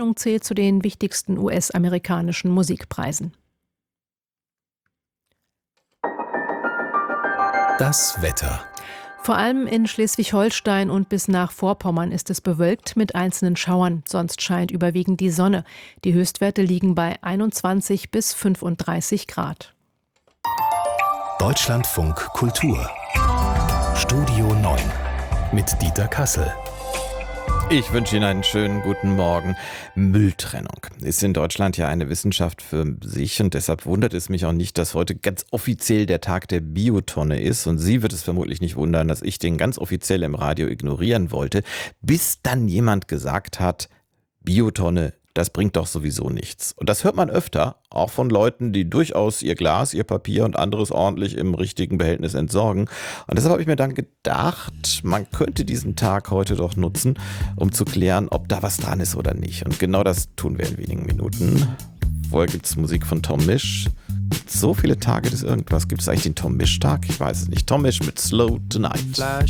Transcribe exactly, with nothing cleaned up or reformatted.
zählt zu den wichtigsten U S-amerikanischen Musikpreisen. Das Wetter. Vor allem in Schleswig-Holstein und bis nach Vorpommern ist es bewölkt mit einzelnen Schauern. Sonst scheint überwiegend die Sonne. Die Höchstwerte liegen bei einundzwanzig bis fünfunddreißig Grad. Deutschlandfunk Kultur. Studio neun mit Dieter Kassel. Ich wünsche Ihnen einen schönen guten Morgen. Mülltrennung ist in Deutschland ja eine Wissenschaft für sich und deshalb wundert es mich auch nicht, dass heute ganz offiziell der Tag der Biotonne ist und Sie wird es vermutlich nicht wundern, dass ich den ganz offiziell im Radio ignorieren wollte, bis dann jemand gesagt hat, Biotonne, das bringt doch sowieso nichts. Und das hört man öfter, auch von Leuten, die durchaus ihr Glas, ihr Papier und anderes ordentlich im richtigen Behältnis entsorgen. Und deshalb habe ich mir dann gedacht, man könnte diesen Tag heute doch nutzen, um zu klären, ob da was dran ist oder nicht. Und genau das tun wir in wenigen Minuten. Vorher gibt es Musik von Tom Misch. So viele Tage des irgendwas. Gibt es eigentlich den Tom Misch-Tag? Ich weiß es nicht. Tom Misch mit Slow Tonight. Flash